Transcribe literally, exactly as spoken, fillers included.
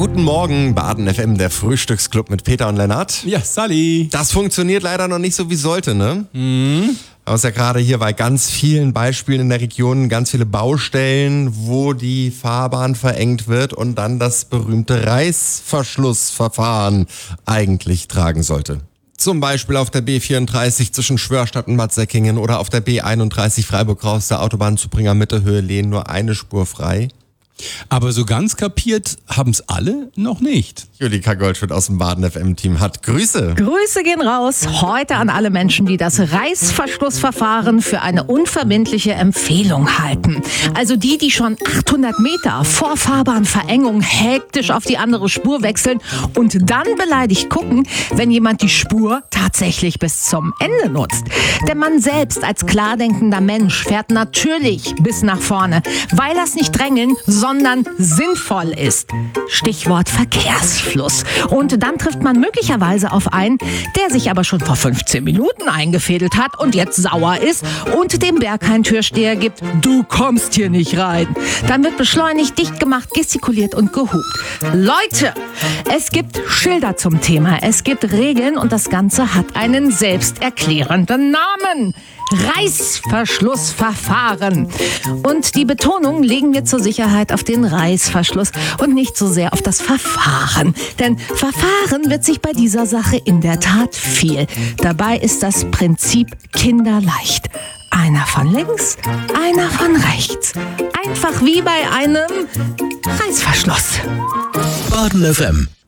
Guten Morgen, Baden F M, der Frühstücksclub mit Peter und Lennart. Ja, Sally. Das funktioniert leider noch nicht so, wie es sollte, ne? Mhm. Aber es ist ja gerade hier bei ganz vielen Beispielen in der Region ganz viele Baustellen, wo die Fahrbahn verengt wird und dann das berühmte Reißverschlussverfahren eigentlich tragen sollte. Zum Beispiel auf der B vierunddreißig zwischen Schwörstadt und Bad Säckingen oder auf der B einunddreißig Freiburg-Raus der Autobahn Zubringer Mitte Höhe Lehn nur eine Spur frei. Aber so ganz kapiert haben es alle noch nicht. Julika Goldschmidt aus dem Baden F M-Team hat Grüße. Grüße gehen raus heute an alle Menschen, die das Reißverschlussverfahren für eine unverbindliche Empfehlung halten. Also die, die schon achthundert Meter vor Fahrbahnverengung hektisch auf die andere Spur wechseln und dann beleidigt gucken, wenn jemand die Spur tatsächlich bis zum Ende nutzt. Denn man selbst als klardenkender Mensch fährt natürlich bis nach vorne, weil das nicht drängeln, sondern sinnvoll ist. Stichwort Verkehrsfluss. Und dann trifft man möglicherweise auf einen, der sich aber schon vor fünfzehn Minuten eingefädelt hat und jetzt sauer ist und dem Berghain-Türsteher gibt, du kommst hier nicht rein. Dann wird beschleunigt, dicht gemacht, gestikuliert und gehupt. Leute, es gibt Schilder zum Thema, es gibt Regeln und das Ganze hat einen selbsterklärenden Namen. Reißverschlussverfahren. Und die Betonung legen wir zur Sicherheit auf den Reißverschluss und nicht so sehr auf das Verfahren. Denn Verfahren wird sich bei dieser Sache in der Tat viel. Dabei ist das Prinzip kinderleicht. Einer von links, einer von rechts. Einfach wie bei einem Reißverschluss. Baden F M